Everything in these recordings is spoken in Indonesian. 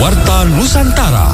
Warta Nusantara.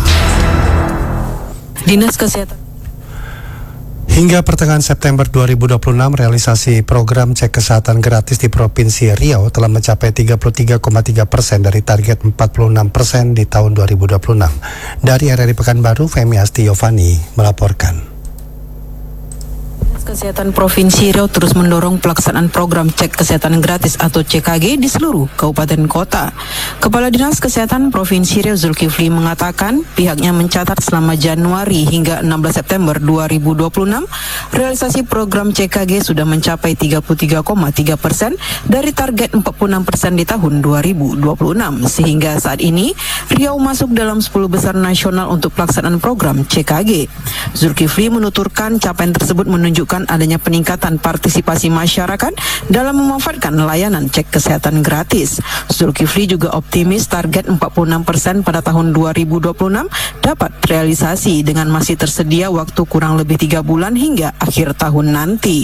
Dinas Kesehatan. Hingga pertengahan September 2026, realisasi program cek kesehatan gratis di Provinsi Riau telah mencapai 33,3% dari target 46% di tahun 2026. Dari RRI Pekanbaru, Femi Astiovani melaporkan. Kesehatan Provinsi Riau terus mendorong pelaksanaan program cek kesehatan gratis atau CKG di seluruh kabupaten kota. Kepala Dinas Kesehatan Provinsi Riau Zulkifli mengatakan pihaknya mencatat selama Januari hingga 16 September 2026, realisasi program CKG sudah mencapai 33,3% dari target 46% di tahun 2026. Sehingga saat ini, Riau masuk dalam 10 besar nasional untuk pelaksanaan program CKG. Zulkifli menuturkan capaian tersebut menunjukkan adanya peningkatan partisipasi masyarakat dalam memanfaatkan layanan cek kesehatan gratis. Zulkifli juga optimis target 46% pada tahun 2026 dapat realisasi dengan masih tersedia waktu kurang lebih 3 bulan hingga akhir tahun nanti.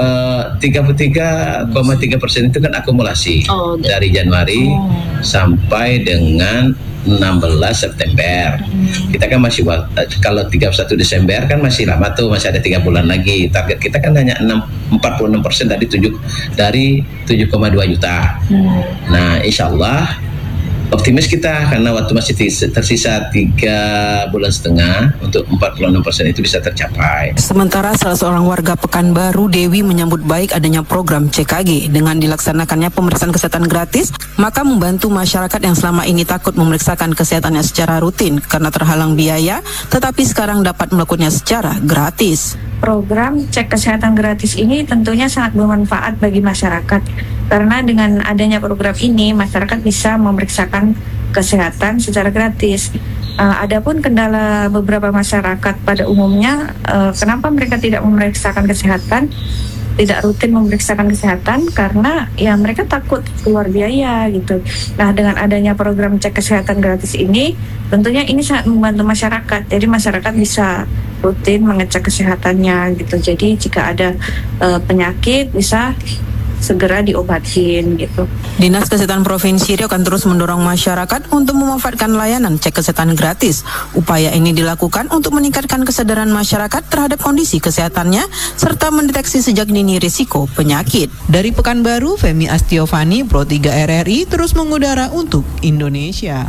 33,3% itu kan akumulasi dari Januari sampai dengan 16 September. Kita kan masih, kalau 31 Desember kan masih lama tuh, masih ada 3 bulan lagi. Target kita kan hanya 46% dari 7,2 juta. Nah, insya Allah optimis kita karena waktu masih tersisa 3,5 bulan untuk 46% itu bisa tercapai. Sementara salah seorang warga Pekanbaru, Dewi, menyambut baik adanya program CKG. Dengan dilaksanakannya pemeriksaan kesehatan gratis, maka membantu masyarakat yang selama ini takut memeriksakan kesehatannya secara rutin karena terhalang biaya, tetapi sekarang dapat melakukannya secara gratis. Program cek kesehatan gratis ini tentunya sangat bermanfaat bagi masyarakat karena dengan adanya program ini masyarakat bisa memeriksakan kesehatan secara gratis. Adapun kendala beberapa masyarakat pada umumnya, kenapa mereka tidak memeriksakan kesehatan, tidak rutin memeriksakan kesehatan karena ya mereka takut keluar biaya gitu. Nah, dengan adanya program cek kesehatan gratis ini tentunya ini sangat membantu masyarakat. Jadi masyarakat bisa rutin mengecek kesehatannya gitu. Jadi jika ada penyakit bisa segera diobatin gitu. Dinas Kesehatan Provinsi Riau akan terus mendorong masyarakat untuk memanfaatkan layanan cek kesehatan gratis. Upaya ini dilakukan untuk meningkatkan kesadaran masyarakat terhadap kondisi kesehatannya serta mendeteksi sejak dini risiko penyakit. Dari Pekanbaru, Femi Astiovani, Pro 3 RRI terus mengudara untuk Indonesia.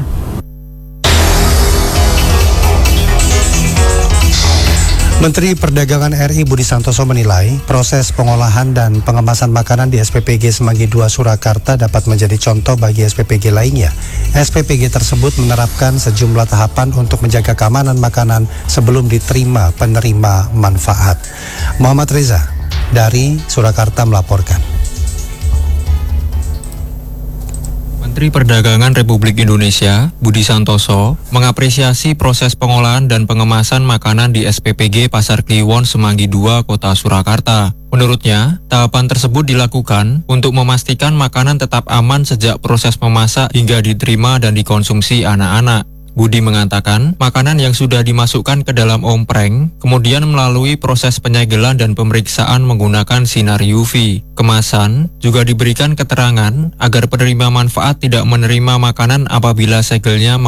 Menteri Perdagangan RI Budi Santoso menilai proses pengolahan dan pengemasan makanan di SPPG Semanggi II Surakarta dapat menjadi contoh bagi SPPG lainnya. SPPG tersebut menerapkan sejumlah tahapan untuk menjaga keamanan makanan sebelum diterima penerima manfaat. Muhammad Reza dari Surakarta melaporkan. Menteri Perdagangan Republik Indonesia, Budi Santoso, mengapresiasi proses pengolahan dan pengemasan makanan di SPPG Pasar Kliwon Semanggi II, Kota Surakarta. Menurutnya, tahapan tersebut dilakukan untuk memastikan makanan tetap aman sejak proses memasak hingga diterima dan dikonsumsi anak-anak. Budi mengatakan, makanan yang sudah dimasukkan ke dalam ompreng, kemudian melalui proses penyegelan dan pemeriksaan menggunakan sinar UV. Kemasan juga diberikan keterangan agar penerima manfaat tidak menerima makanan apabila segelnya